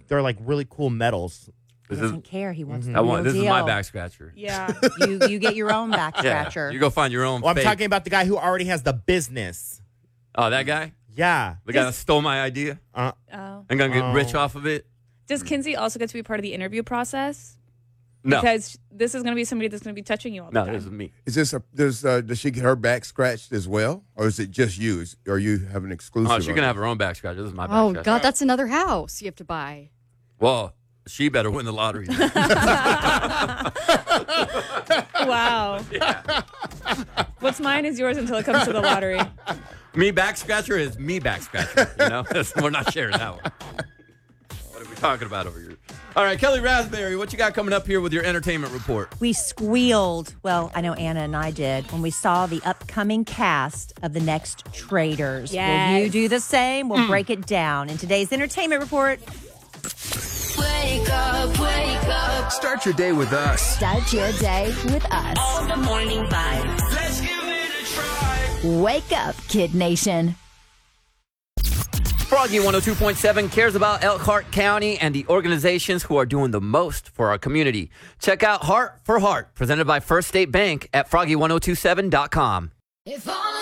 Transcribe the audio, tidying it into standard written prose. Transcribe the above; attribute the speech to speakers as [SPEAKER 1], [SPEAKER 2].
[SPEAKER 1] they're like really cool medals.
[SPEAKER 2] He doesn't care. He wants the
[SPEAKER 3] This
[SPEAKER 2] real
[SPEAKER 3] is my
[SPEAKER 2] deal.
[SPEAKER 3] back scratcher.
[SPEAKER 4] Yeah.
[SPEAKER 2] You get your own back scratcher.
[SPEAKER 3] You go find your own.
[SPEAKER 1] Well, I'm
[SPEAKER 3] fake-
[SPEAKER 1] talking about the guy who already has the business.
[SPEAKER 3] Oh, that guy?
[SPEAKER 1] Yeah.
[SPEAKER 3] The guy that stole my idea?
[SPEAKER 4] Oh.
[SPEAKER 3] I'm going to get rich off of it?
[SPEAKER 4] Does Kinsey also get to be part of the interview process?
[SPEAKER 3] No.
[SPEAKER 4] Because this is going to be somebody that's going to be touching you all the
[SPEAKER 3] No,
[SPEAKER 4] time.
[SPEAKER 3] this is me.
[SPEAKER 5] Is this does she get her back scratched as well, or is it just you? Or you have an exclusive?
[SPEAKER 3] Oh, she's
[SPEAKER 5] on
[SPEAKER 3] going to
[SPEAKER 5] it?
[SPEAKER 3] have her own back scratcher. This is my back
[SPEAKER 6] Oh,
[SPEAKER 3] scratcher.
[SPEAKER 6] God, that's another house you have to buy.
[SPEAKER 3] Well, she better win the lottery.
[SPEAKER 4] Wow. What's mine is yours until it comes to the lottery.
[SPEAKER 3] Me back scratcher is me back scratcher. You know, we're not sharing that one. What are we talking about over here? All right, Kelly Raspberry, what you got coming up here with your entertainment report?
[SPEAKER 2] We squealed, well, I know Anna and I did, when we saw the upcoming cast of The Next Traitors.
[SPEAKER 4] Yes.
[SPEAKER 2] Will you do the same? We'll break it down in today's entertainment report.
[SPEAKER 7] Wake up.
[SPEAKER 8] Start your day with us.
[SPEAKER 7] Start your day with us.
[SPEAKER 9] All the morning vibes.
[SPEAKER 7] Let's give it a try. Wake up, Kid Nation.
[SPEAKER 3] Froggy 102.7 cares about Elkhart County and the organizations who are doing the most for our community. Check out Heart for Heart, presented by First State Bank at froggy1027.com.
[SPEAKER 7] If all